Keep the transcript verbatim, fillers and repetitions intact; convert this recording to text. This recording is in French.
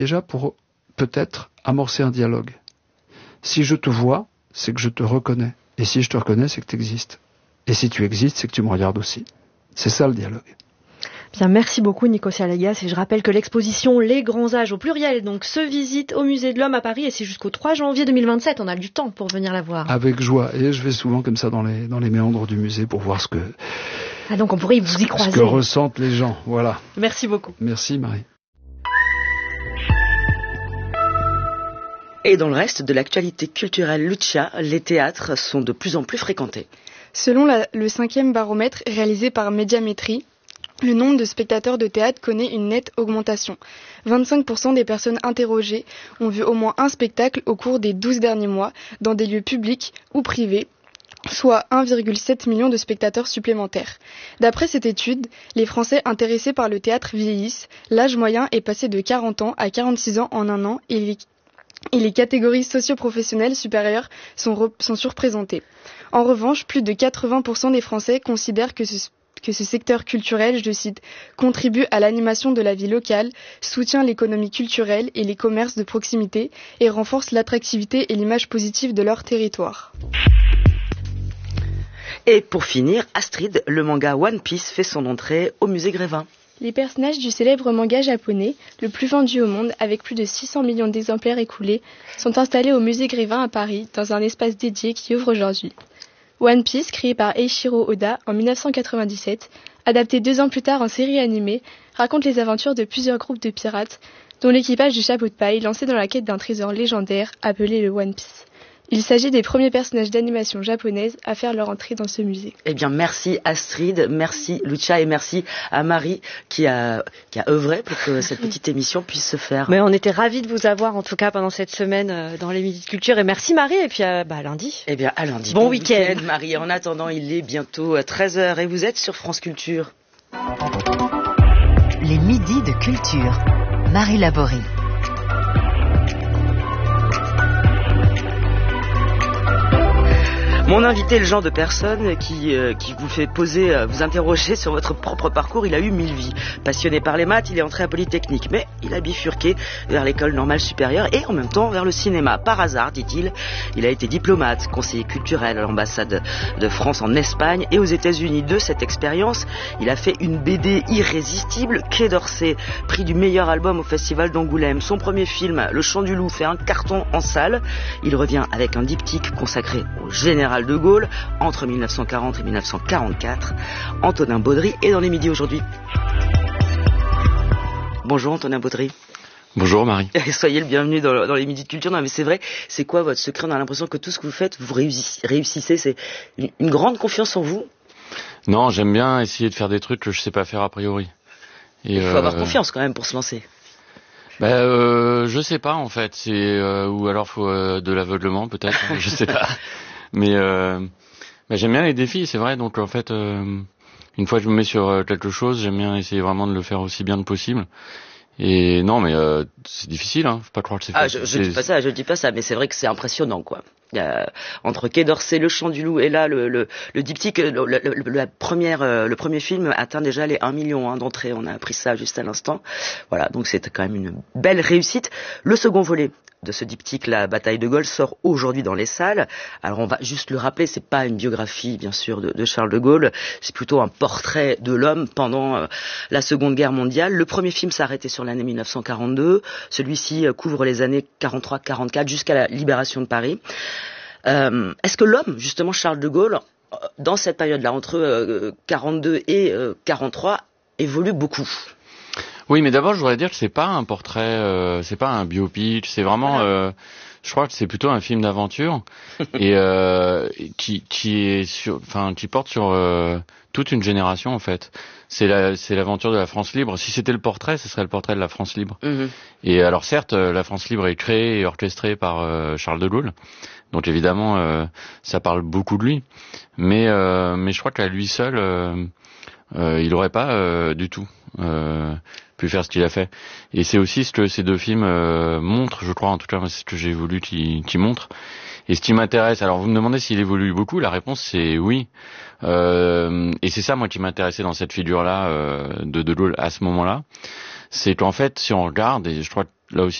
déjà pour peut-être amorcer un dialogue. Si je te vois, c'est que je te reconnais. Et si je te reconnais, c'est que tu existes. Et si tu existes, c'est que tu me regardes aussi. C'est ça le dialogue. Bien, merci beaucoup Nicosia Legas, et je rappelle que l'exposition Les Grands Âges au pluriel donc se visite au Musée de l'Homme à Paris, et c'est jusqu'au trois janvier deux mille vingt-sept, on a du temps pour venir la voir. Avec joie, et je vais souvent comme ça dans les, dans les méandres du musée pour voir ce que, ah donc on pourrait vous y croiser. Ce que ressentent les gens, voilà. Merci beaucoup. Merci Marie. Et dans le reste de l'actualité culturelle Lucia, les théâtres sont de plus en plus fréquentés. Selon la, le cinquième baromètre réalisé par Médiamétrie, le nombre de spectateurs de théâtre connaît une nette augmentation. vingt-cinq pour cent des personnes interrogées ont vu au moins un spectacle au cours des douze derniers mois dans des lieux publics ou privés, soit un virgule sept million de spectateurs supplémentaires. D'après cette étude, les Français intéressés par le théâtre vieillissent, l'âge moyen est passé de quarante ans à quarante-six ans en un an et les, et les catégories socio-professionnelles supérieures sont, re, sont surreprésentées. En revanche, plus de quatre-vingts pour cent des Français considèrent que ce que ce secteur culturel, je cite, contribue à l'animation de la vie locale, soutient l'économie culturelle et les commerces de proximité et renforce l'attractivité et l'image positive de leur territoire. Et pour finir, Astrid, le manga One Piece fait son entrée au musée Grévin. Les personnages du célèbre manga japonais, le plus vendu au monde avec plus de six cents millions d'exemplaires écoulés, sont installés au musée Grévin à Paris dans un espace dédié qui ouvre aujourd'hui. One Piece, créé par Eiichiro Oda en dix-neuf cent quatre-vingt-dix-sept, adapté deux ans plus tard en série animée, raconte les aventures de plusieurs groupes de pirates, dont l'équipage du chapeau de paille lancé dans la quête d'un trésor légendaire appelé le One Piece. Il s'agit des premiers personnages d'animation japonaise à faire leur entrée dans ce musée. Eh bien, merci Astrid, merci Lucia et merci à Marie qui a, qui a œuvré pour que cette petite émission puisse se faire. Mais on était ravis de vous avoir en tout cas pendant cette semaine dans les Midis de Culture, et merci Marie, et puis à, bah, à lundi. Eh bien, à lundi. Bon, bon week-end. week-end Marie. En attendant, il est bientôt treize heures et vous êtes sur France Culture. Les Midis de Culture. Marie Laborie. Mon invité est le genre de personne qui, euh, qui vous fait poser, euh, vous interroger sur votre propre parcours. Il a eu mille vies. Passionné par les maths, il est entré à Polytechnique, mais il a bifurqué vers l'école normale supérieure et en même temps vers le cinéma. Par hasard, dit-il, il a été diplomate, conseiller culturel à l'ambassade de France en Espagne et aux États-Unis. De cette expérience, il a fait une B D irrésistible, Quai d'Orsay, prix du meilleur album au Festival d'Angoulême. Son premier film, Le Chant du Loup, fait un carton en salle. Il revient avec un diptyque consacré au général de Gaulle entre mille neuf cent quarante et mille neuf cent quarante-quatre. Antonin Baudry est dans les Midis aujourd'hui. Bonjour Antonin Baudry. Bonjour Marie. Soyez le bienvenu dans, dans les Midis de Culture. Non mais c'est vrai, c'est quoi votre secret? On a l'impression que tout ce que vous faites, vous réussissez, réussissez. C'est une, une grande confiance en vous. Non, j'aime bien essayer de faire des trucs que je sais pas faire a priori. Et il faut euh... avoir confiance quand même pour se lancer. Ben euh, je sais pas en fait, c'est euh, ou alors faut euh, de l'aveuglement peut-être, je sais pas. Mais euh, ben, j'aime bien les défis, c'est vrai. Donc en fait, euh, une fois que je me mets sur quelque chose, j'aime bien essayer vraiment de le faire aussi bien que possible. Et non, mais euh, c'est difficile, hein. Faut pas croire que c'est facile. Ah, je, je dis pas ça, je dis pas ça, mais c'est vrai que c'est impressionnant, quoi. Il y a, entre Quai d'Orsay, Le Chant du Loup et là le le, le diptyque, le, le, le, la première, euh, le premier film atteint déjà les un million hein, d'entrées. On a appris ça juste à l'instant. Voilà, donc c'est quand même une belle réussite. Le second volet de ce diptyque, La Bataille de Gaulle, sort aujourd'hui dans les salles. Alors on va juste le rappeler, c'est pas une biographie bien sûr de, de Charles de Gaulle, c'est plutôt un portrait de l'homme pendant euh, la Seconde Guerre mondiale. Le premier film s'est arrêté sur l'année mille neuf cent quarante-deux, celui-ci euh, couvre les années quarante-trois quarante-quatre jusqu'à la libération de Paris. Euh, est-ce que l'homme, justement Charles de Gaulle, dans cette période-là, entre euh, quarante-deux et euh, quarante-trois, évolue beaucoup? Oui, mais d'abord, je voudrais dire que c'est pas un portrait, euh, c'est pas un biopic, c'est vraiment, voilà. euh, je crois que c'est plutôt un film d'aventure et euh, qui qui est sur, enfin, qui porte sur euh, toute une génération en fait. C'est la, c'est l'aventure de la France libre. Si c'était le portrait, ce serait le portrait de la France libre. Mm-hmm. Et alors certes, la France libre est créée et orchestrée par euh, Charles de Gaulle. Donc évidemment, euh, ça parle beaucoup de lui, mais euh, mais je crois qu'à lui seul, euh, euh, il aurait pas euh, du tout euh, pu faire ce qu'il a fait. Et c'est aussi ce que ces deux films euh, montrent, je crois, en tout cas, c'est ce que j'ai voulu qu'ils qu'ils montrent. Et ce qui m'intéresse, alors vous me demandez s'il évolue beaucoup, la réponse c'est oui. Euh, et c'est ça moi qui m'intéressait dans cette figure-là euh, de De Gaulle à ce moment-là, c'est qu'en fait, si on regarde, et je crois là aussi